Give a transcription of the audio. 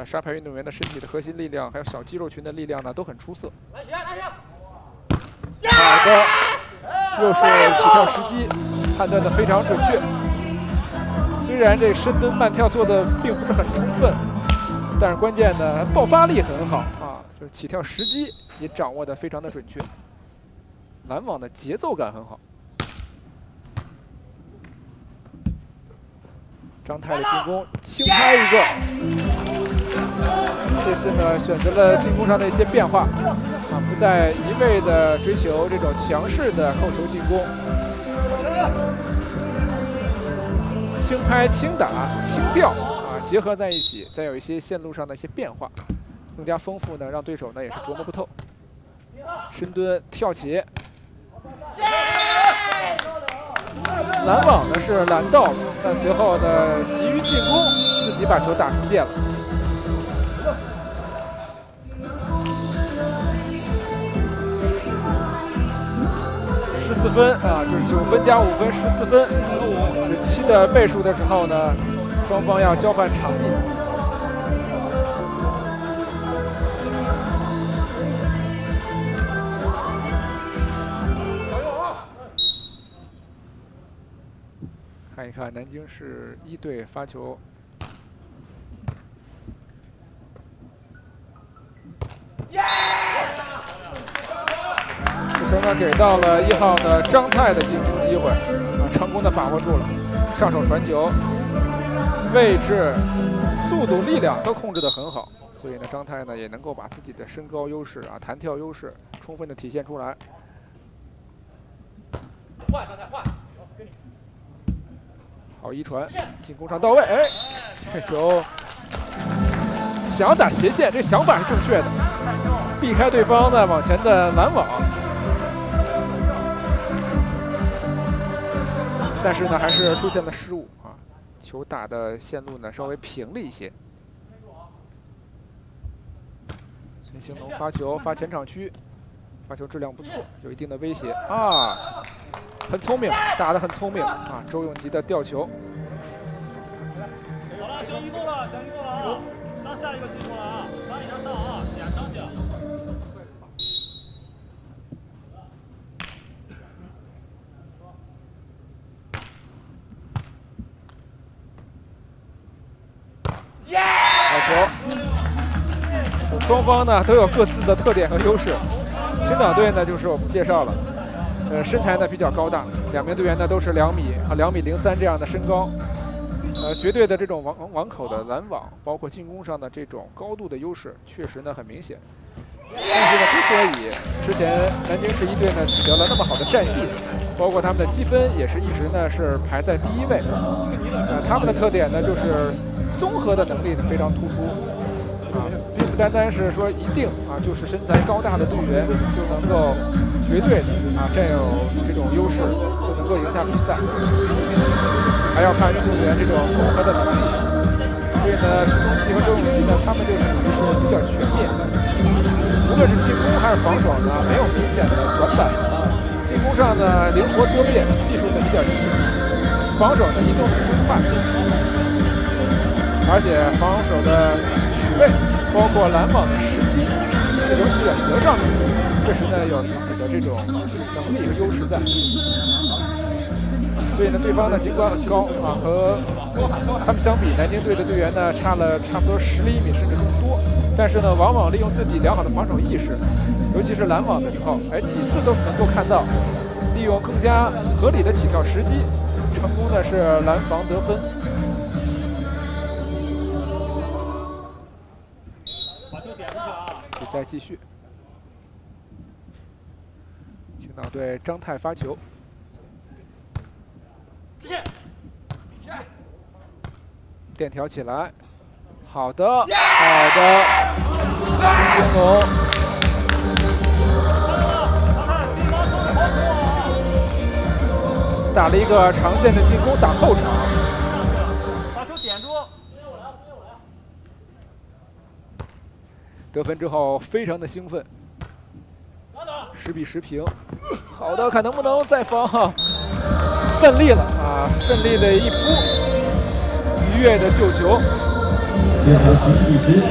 沙排运动员的身体的核心力量，还有小肌肉群的力量呢，都很出色。好的，又是起跳时机判断的非常准确。虽然这深蹲慢跳做的并不是很充分，但是关键呢，爆发力很好啊，就是起跳时机也掌握的非常的准确。拦网的节奏感很好。 张泰的进攻轻拍一个，这次呢选择了进攻上的一些变化，啊，不再一味的追求这种强势的扣球进攻，轻拍、轻打、轻吊啊结合在一起，再有一些线路上的一些变化，更加丰富呢，让对手呢也是琢磨不透。深蹲跳起。 拦网呢是拦到了，但随后呢急于进攻，自己把球打出界了。14分啊，就是9分加5分，14分。是7的倍数的时候呢，双方要交换场地。 看一看南京市1队发球，这球呢给到了1号的张泰的进攻机会，啊，成功的把握住了，上手传球，位置、速度、力量都控制得很好，所以呢张泰呢也能够把自己的身高优势啊、弹跳优势充分的体现出来。换张泰换。 好一传，进攻上到位，哎，这球想要打斜线，这想法是正确的，避开对方呢往前的拦网，但是呢还是出现了失误啊，球打的线路呢稍微平了一些。孙兴农发球发前场区，发球质量不错，有一定的威胁啊。 很聪明，打得很聪明啊！周永吉的吊球。 好了，小一个了，小一个了啊！到下一个进攻了啊！上一上到啊，两上去。 好球！双方呢都有各自的特点和优势。青岛队呢就是我们介绍了。 身材呢比较高大，两名队员呢都是2米啊2米03这样的身高，绝对的这种网口的拦网，包括进攻上的这种高度的优势，确实呢很明显。但是呢，之所以之前南京市1队呢取得了那么好的战绩，包括他们的积分也是一直呢是排在第1位。他们的特点呢就是综合的能力呢非常突出啊，并不单单是说一定啊就是身材高大的队员就能够。 绝对的啊，占有这种优势就能够赢下比赛，还要看运动员这种综合的能力。所以呢，徐宗奇和周永吉呢，他们就属于是比较全面，无论是进攻还是防守呢，没有明显的短板。进攻上呢灵活多变，技术呢比较细腻；防守呢移动速度快，而且防守的取位，包括拦网的时机，这种选择上面。 确实呢，有自己的这种能力和优势在，所以呢，对方呢尽管很高啊，和他们相比，南京队的队员呢差了差不多10厘米甚至更多，但是呢，往往利用自己良好的防守意识，尤其是拦网的时候，哎，几次都能够看到，利用更加合理的起跳时机，成功的是拦防得分。比赛继续。 青岛队张泰发球，垫挑起来，好的，好的，孙兴农，打了一个长线的进攻，打后场， 把球点住， 得分之后非常的兴奋。 10比10平，好的，看能不能再防，奋力了啊！奋力的一扑，愉悦的救球。